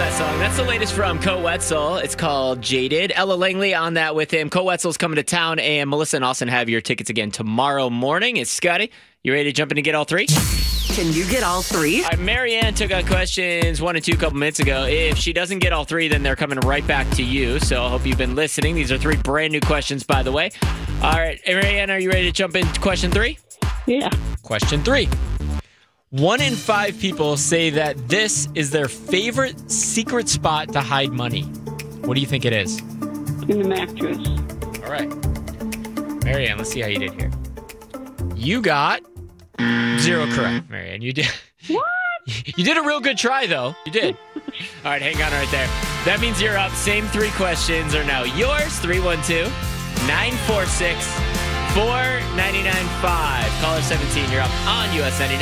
that song. That's the latest from Coe Wetzel. It's called Jaded. Ella Langley on that with him. Coe Wetzel's coming to town, and Melissa and Austin have your tickets again tomorrow morning. It's Scotty. You ready to jump in and get all three? Can you get all three? All right, Marianne took out questions 1 and 2 a couple minutes ago. If she doesn't get all three, then they're coming right back to you. So I hope you've been listening. These are 3 brand new questions, by the way. All right, Marianne, are you ready to jump into question 3? Yeah. Question 3. 1 in 5 people say that this is their favorite secret spot to hide money. What do you think it is? In the mattress. All right. Marianne, let's see how you did here. You got 0 correct, Marianne. You did. What? You did a real good try, though. You did. All right, hang on right there. That means you're up. Same 3 questions are now yours. 312-946-4995. Caller 17, you're up on US 99.